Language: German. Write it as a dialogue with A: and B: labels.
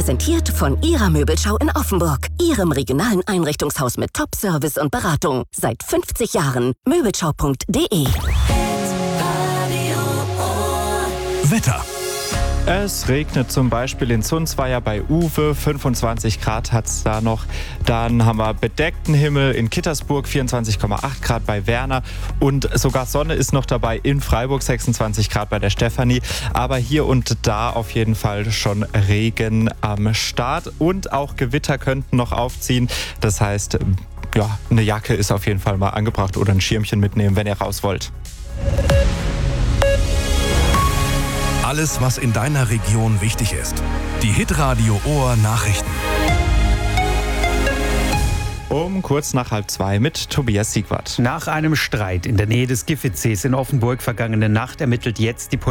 A: Präsentiert von Ihrer Möbelschau in Offenburg. Ihrem regionalen Einrichtungshaus mit Top-Service und Beratung. Seit 50 Jahren. Möbelschau.de.
B: Wetter.
C: Es regnet zum Beispiel in Zunzweier bei Uwe, 25 Grad hat es da noch. Dann haben wir bedeckten Himmel in Kittersburg, 24,8 Grad bei Werner. Und sogar Sonne ist noch dabei in Freiburg, 26 Grad bei der Stefanie. Aber hier und da auf jeden Fall schon Regen am Start. Und auch Gewitter könnten noch aufziehen. Das heißt, ja, eine Jacke ist auf jeden Fall mal angebracht oder ein Schirmchen mitnehmen, wenn ihr raus wollt.
B: Alles, was in deiner Region wichtig ist. Die Hitradio Ohr Nachrichten.
C: Um kurz nach 1:30 mit Tobias Siegwart.
D: Nach einem Streit in der Nähe des Giffitsees in Offenburg vergangene Nacht ermittelt jetzt die